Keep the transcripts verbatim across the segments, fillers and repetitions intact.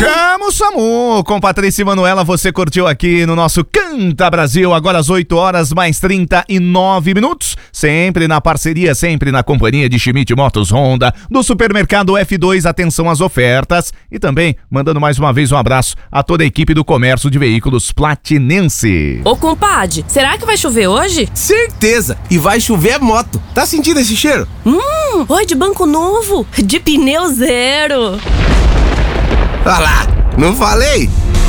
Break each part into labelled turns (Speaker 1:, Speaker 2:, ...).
Speaker 1: Chama o SAMU! Com Patrícia e Manuela, você curtiu aqui no nosso Canta Brasil, agora às oito horas mais trinta e nove minutos. Sempre na parceria, sempre na companhia de Schmidt Motos Honda, do supermercado F dois, atenção às ofertas. E também mandando mais uma vez um abraço a toda a equipe do comércio de veículos platinense.
Speaker 2: Ô compadre, será que vai chover hoje?
Speaker 3: Certeza! E vai chover moto. Tá sentindo esse cheiro?
Speaker 2: Hum, oi, de banco novo, de pneu zero.
Speaker 3: Olha lá, não falei?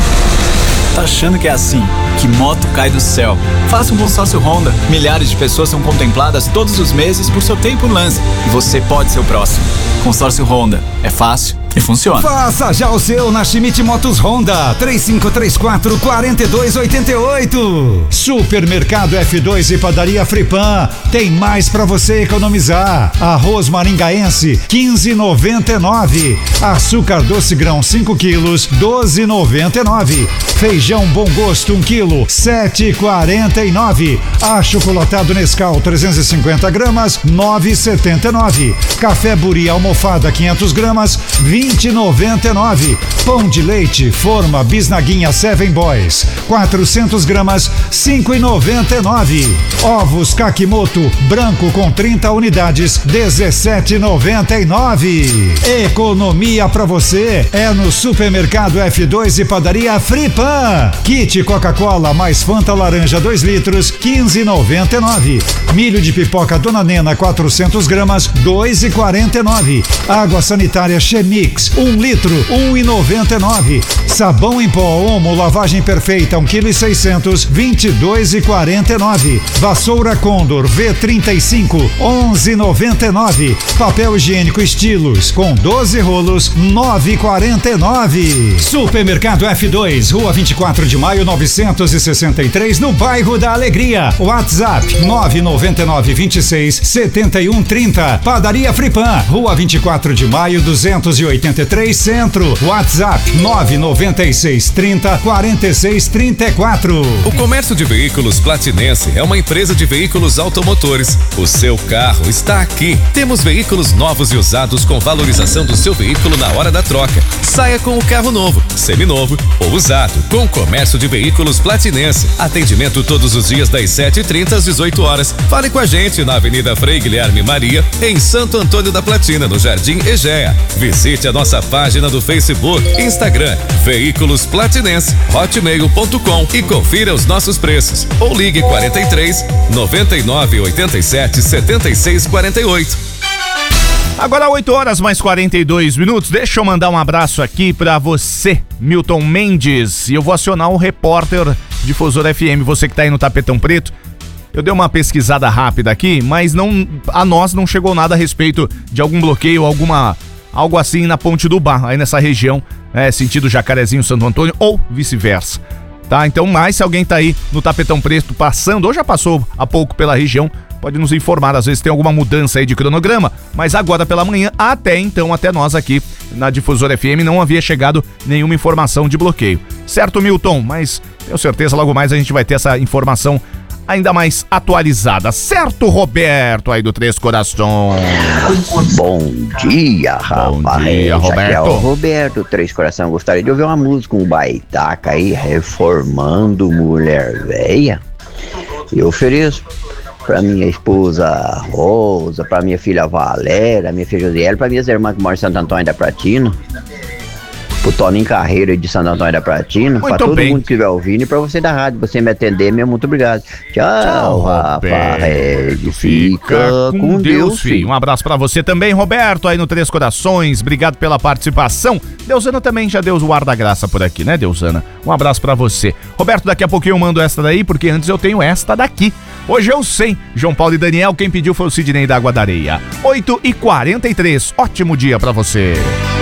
Speaker 4: Tá achando que é assim, que moto cai do céu? Faça um consórcio Honda. Milhares de pessoas são contempladas todos os meses por sorteio por lance. E você pode ser o próximo. Consórcio Honda. É fácil e funciona.
Speaker 5: Faça já o seu na Schmidt Motos Honda. três cinco três quatro, quatro dois oito oito. Supermercado F dois e Padaria Fripan. Tem mais pra você economizar. Arroz maringaense, quinze e noventa e nove. Açúcar doce grão, cinco quilos, doze e noventa e nove. Feijão Bom Gosto, um quilo, sete e quarenta e nove. Achocolatado Nescau, trezentos e cinquenta gramas, nove e setenta e nove. Café Buri almofada, quinhentos gramas, vinte e noventa e nove. Pão de leite Forma Bisnaguinha Seven Boys, quatrocentos gramas, cinco e noventa e nove. Ovos Kakimoto branco com trinta unidades, dezessete e noventa e nove. Economia pra você é no Supermercado F dois e Padaria Fripan. Kit Coca-Cola mais Fanta Laranja dois litros, quinze e noventa e nove. Milho de pipoca Dona Nena quatrocentos gramas, dois e quarenta e nove. Água sanitária Chemix um litro, um e noventa e nove. Sabão em pó Omo lavagem perfeita um quilo e seiscentos, vinte e dois e quarenta e nove. Vassoura Condor V trinta e cinco, onze e noventa e nove. Papel higiênico Estilos com doze rolos, nove e quarenta e nove. Supermercado F dois, Rua vinte e quatro de maio, novecentos e sessenta e três, no bairro da Alegria. WhatsApp nove nove nove, vinte e seis, setenta e um, trinta. Padaria Fripan, Rua vinte e quatro de maio, duzentos e oitenta e três, Centro. WhatsApp nove nove seis, trinta, quarenta e seis, trinta e quatro.
Speaker 6: O Comércio de Veículos Platinense é uma empresa de veículos automotores. O seu carro está aqui. Temos veículos novos e usados com valorização do seu veículo na hora da troca. Saia com o carro novo, seminovo ou usado, com o Comércio de Veículos Platinense. Atendimento todos os dias das sete e trinta às dezoito horas. Fale com a gente na Avenida Frei Guilherme Maria, em Santo Antônio da Platina, no Jardim Egea. Visite a nossa página do Facebook, Instagram, Veículos Platinense, hotmail ponto com e confira os nossos preços. Ou ligue quarenta e três, noventa e nove, oitenta e sete, setenta e seis, quarenta e oito.
Speaker 1: Agora oito horas mais quarenta e dois minutos. Deixa eu mandar um abraço aqui pra você, Milton Mendes. E eu vou acionar o repórter Difusora F M, você que tá aí no Tapetão Preto. Eu dei uma pesquisada rápida aqui, mas não, a nós não chegou nada a respeito de algum bloqueio, alguma, algo assim na Ponte do Bar, aí nessa região, é, sentido Jacarezinho, Santo Antônio, ou vice-versa. Tá? Então, mais se alguém tá aí no Tapetão Preto passando, ou já passou há pouco pela região, pode nos informar, às vezes tem alguma mudança aí de cronograma, mas agora pela manhã, até então, até nós aqui na Difusora F M, não havia chegado nenhuma informação de bloqueio. Certo, Milton? Mas tenho certeza, logo mais a gente vai ter essa informação ainda mais atualizada. Certo, Roberto, aí do Três Corações?
Speaker 7: Bom dia, rapaz.
Speaker 1: Bom dia, Roberto.
Speaker 7: Aqui é o Roberto, Três Corações. Gostaria de ouvir uma música, um baitaca aí, Reformando Mulher Véia. Eu ofereço pra minha esposa Rosa, pra minha filha Valéria, minha filha Josiela, pra minhas irmãs que moram em Santo Antônio da Platina, pro Toninho Carreiro de Santo Antônio da Platina, pra todo bem. Mundo que estiver ouvindo e pra você da rádio, você me atender, meu muito obrigado. Tchau, Tchau Rafael. Fica, Fica com, com Deus, Deus filho.
Speaker 1: filho. Um abraço pra você também, Roberto, aí no Três Corações. Obrigado pela participação. Deusana também já deu o ar da graça por aqui, né, Deusana? Um abraço pra você. Roberto, daqui a pouquinho eu mando esta daí, porque antes eu tenho esta daqui. Hoje eu sei, João Paulo e Daniel, quem pediu foi o Sidney da Água da Areia. oito e quarenta e três, ótimo dia pra você.